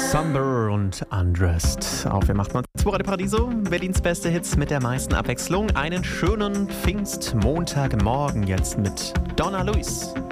Summer und Undressed auf dem 892 Radio Paradiso. Berlins beste Hits mit der meisten Abwechslung. Einen schönen Pfingstmontagmorgen jetzt mit Donna Luis.